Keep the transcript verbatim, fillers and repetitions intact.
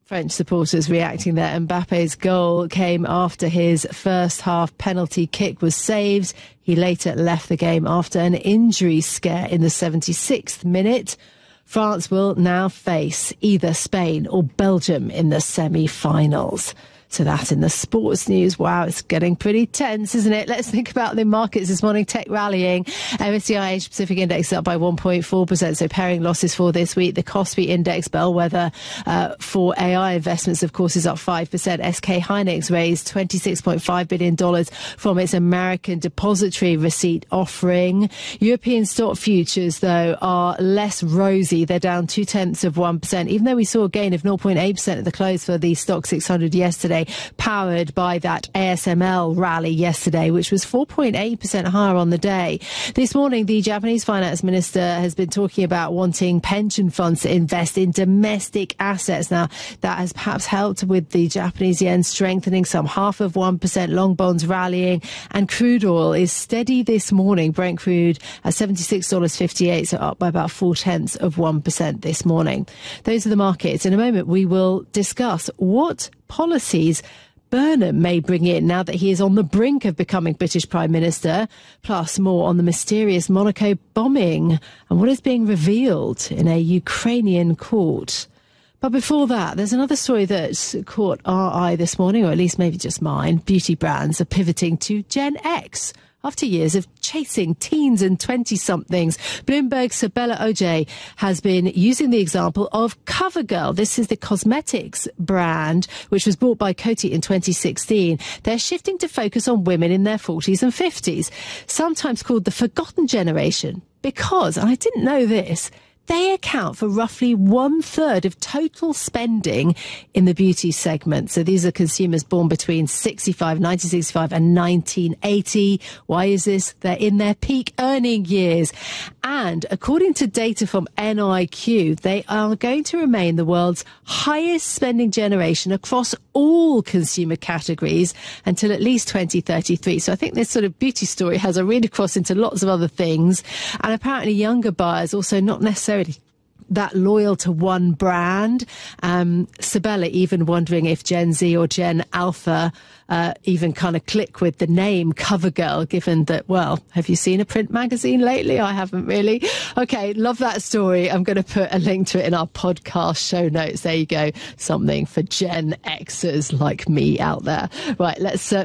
French supporters reacting there. Mbappe's goal came after his first half penalty kick was saved. He later left the game after an injury scare in the seventy-sixth minute. France will now face either Spain or Belgium in the semi-finals. So that in the sports news. Wow, it's getting pretty tense, isn't it? Let's think about the markets this morning. Tech rallying. M S C I Asia Pacific Index up by one point four percent. So pairing losses for this week. The Kospi Index bellwether uh, for A I investments, of course, is up five percent. S K Hynix raised twenty-six point five billion dollars from its American depository receipt offering. European stock futures, though, are less rosy. They're down two tenths of one percent, even though we saw a gain of zero point eight percent at the close for the Stock six hundred yesterday, powered by that A S M L rally yesterday, which was four point eight percent higher on the day. This morning, the Japanese finance minister has been talking about wanting pension funds to invest in domestic assets. Now, that has perhaps helped with the Japanese yen strengthening, some half of one percent, long bonds rallying, and crude oil is steady this morning. Brent crude at seventy-six dollars fifty-eight, so up by about four tenths of one percent this morning. Those are the markets. In a moment, we will discuss what policies Burnham may bring in now that he is on the brink of becoming British Prime Minister, plus more on the mysterious Monaco bombing and what is being revealed in a Ukrainian court. But before that, there's another story that's caught our eye this morning, or at least maybe just mine. Beauty brands are pivoting to Gen X. After years of chasing teens and twenty-somethings, Bloomberg's Sabella Ojay has been using the example of CoverGirl. This is the cosmetics brand, which was bought by Coty in twenty sixteen. They're shifting to focus on women in their forties and fifties, sometimes called the forgotten generation, because, and I didn't know this, they account for roughly one third of total spending in the beauty segment. So these are consumers born between sixty-five, nineteen sixty-five and nineteen eighty. Why is this? They're in their peak earning years. And according to data from N I Q, they are going to remain the world's highest spending generation across all consumer categories until at least twenty thirty-three. So I think this sort of beauty story has a read across into lots of other things. And apparently younger buyers also not necessarily that loyal to one brand. Um, Sabella even wondering if Gen Z or Gen Alpha uh, even kind of click with the name CoverGirl, given that, well, have you seen a print magazine lately? I haven't really. Okay, love that story. I'm going to put a link to it in our podcast show notes. There you go. Something for Gen Xers like me out there. Right, let's uh,